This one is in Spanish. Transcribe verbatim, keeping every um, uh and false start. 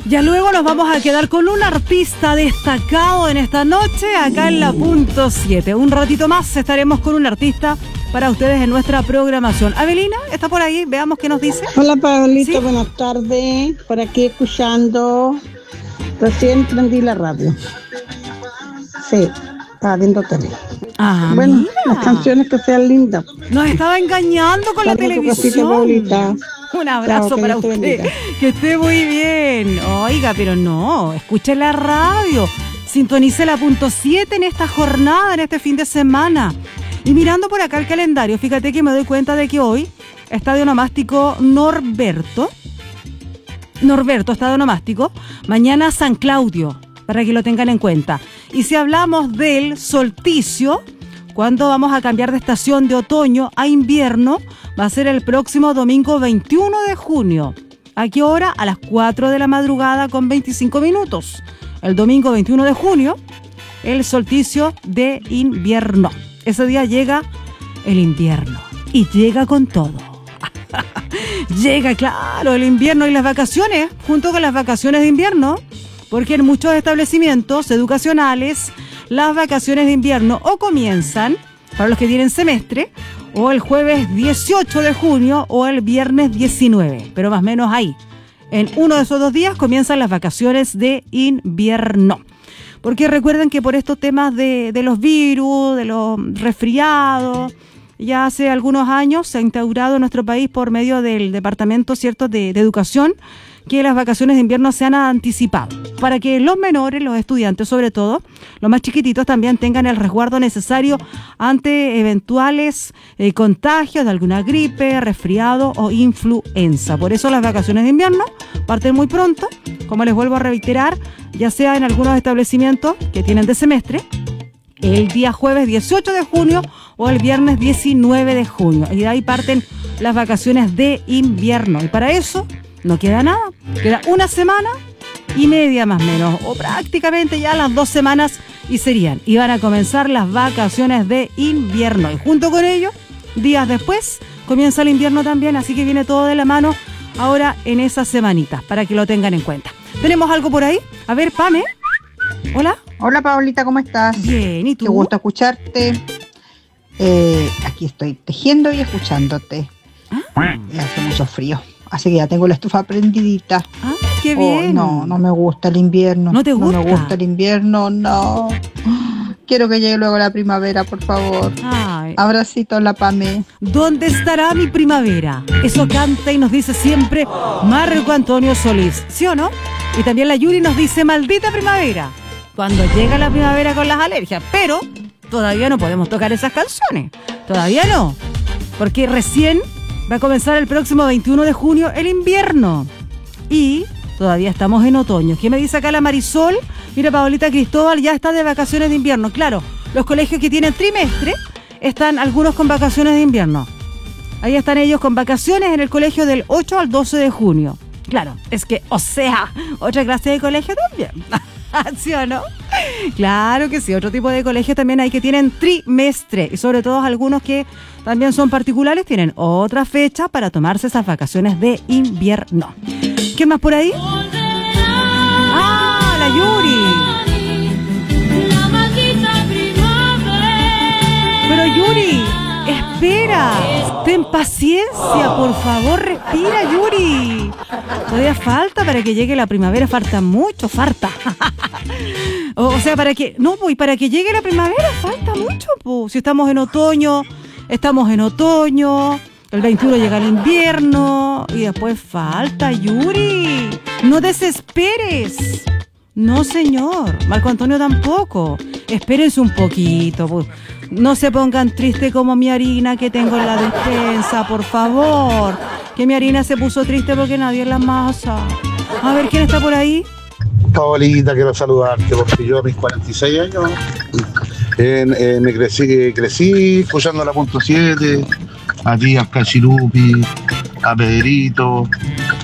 Ya luego nos vamos a quedar con un artista destacado en esta noche, acá en la punto siete. Un ratito más estaremos con un artista para ustedes en nuestra programación. Avelina, ¿está por ahí? Veamos qué nos dice. Hola, Pablito, ¿Sí? Buenas tardes. Por aquí escuchando. Recién prendí la radio. Sí, estaba viendo tele. Ah, bueno, mira. las canciones que sean lindas. Nos estaba engañando con la Dale tu cosita, televisión. Paulita. Un abrazo Chao, que para Dios te usted. bendiga. Que esté muy bien. Oiga, pero no, escuche la radio. Sintonice la punto siete en esta jornada, en este fin de semana. Y mirando por acá el calendario, fíjate que me doy cuenta de que hoy Estadio Onomástico Norberto. Norberto, Estadio Onomástico. Mañana San Claudio, para que lo tengan en cuenta. Y si hablamos del solsticio, cuando vamos a cambiar de estación de otoño a invierno, va a ser el próximo domingo veintiuno de junio. ¿A qué hora? A las cuatro de la madrugada con veinticinco minutos. El domingo veintiuno de junio, el solsticio de invierno. Ese día llega el invierno y llega con todo. Llega, claro, el invierno y las vacaciones, junto con las vacaciones de invierno, porque en muchos establecimientos educacionales las vacaciones de invierno o comienzan, para los que tienen semestre, o el jueves dieciocho de junio o el viernes diecinueve, pero más o menos ahí. En uno de esos dos días comienzan las vacaciones de invierno. Porque recuerden que por estos temas de, de los virus, de los resfriados, ya hace algunos años se ha instaurado en nuestro país por medio del Departamento, ¿cierto?, de, de Educación, que las vacaciones de invierno se han anticipado, para que los menores, los estudiantes sobre todo, los más chiquititos también tengan el resguardo necesario ante eventuales eh, contagios de alguna gripe, resfriado o influenza. Por eso las vacaciones de invierno parten muy pronto, como les vuelvo a reiterar, ya sea en algunos establecimientos que tienen de semestre, el día jueves dieciocho de junio o el viernes diecinueve de junio. Y de ahí parten las vacaciones de invierno. Y para eso no queda nada. Queda una semana y media más o menos. O prácticamente ya las dos semanas y serían. Y van a comenzar las vacaciones de invierno. Y junto con ello, días después, comienza el invierno también. Así que viene todo de la mano ahora en esas semanitas, para que lo tengan en cuenta. ¿Tenemos algo por ahí? A ver, Pame. Hola. Hola, Paulita, ¿cómo estás? Bien, ¿y tú? Qué gusto escucharte. Eh, aquí estoy tejiendo y escuchándote. Ah. Y hace mucho frío, así que ya tengo la estufa prendidita. Ah, qué Oh, bien. no, no me gusta el invierno. ¿No te gusta? No me gusta el invierno, no. Quiero que llegue luego la primavera, por favor. Ay. Abracito a la Pame. ¿Dónde estará mi primavera? Eso canta y nos dice siempre Marco Antonio Solís, ¿sí o no? Y también la Yuri nos dice maldita primavera, cuando llega la primavera con las alergias. Pero todavía no podemos tocar esas canciones. Todavía no. Porque recién va a comenzar el próximo veintiuno de junio el invierno. Y todavía estamos en otoño. ¿Qué me dice acá la Marisol? Mira, Paolita Cristóbal ya está de vacaciones de invierno. Claro, los colegios que tienen trimestre están algunos con vacaciones de invierno. Ahí están ellos con vacaciones en el colegio del ocho al doce de junio. Claro, es que, o sea, otra clase de colegio también. ¿Sí o no? Claro que sí, otro tipo de colegios también hay que tienen trimestre. Y sobre todo algunos que también son particulares tienen otra fecha para tomarse esas vacaciones de invierno. ¿Qué más por ahí? ¡Ah, la Yuri! Pero Yuri, espera, ten paciencia, por favor, respira, Yuri. Todavía falta para que llegue la primavera, falta mucho, falta. o, o sea, para que, no, pues, para que llegue la primavera falta mucho, pues. Si estamos en otoño, estamos en otoño, el veintiuno llega el invierno y después falta, Yuri. No desesperes. No, señor. Marco Antonio tampoco. Espérense un poquito, pues. No se pongan tristes como mi harina que tengo en la despensa, por favor. Que mi harina se puso triste porque nadie la masa. A ver, ¿quién está por ahí? Paolita, quiero saludarte porque yo a mis cuarenta y seis años eh, eh, me crecí, crecí escuchando la punto siete, a ti, a Cachirupi, a Pedrito,